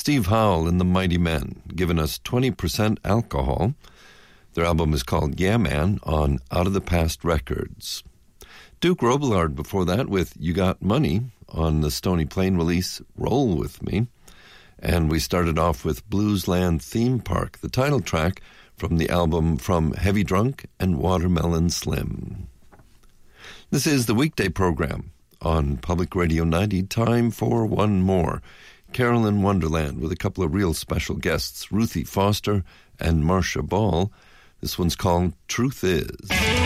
Steve Howell and the Mighty Men, giving us 20% Alcohol. Their album is called Yeah Man on Out of the Past Records. Duke Robillard before that with You Got Money on the Stony Plain release Roll With Me. And we started off with Bluesland Theme Park, the title track from the album From Heavy Drunk and Watermelon Slim. This is the weekday program on Public Radio 90. Time for one more. Carolyn Wonderland with a couple of real special guests, Ruthie Foster and Marcia Ball. This one's called Truth Is.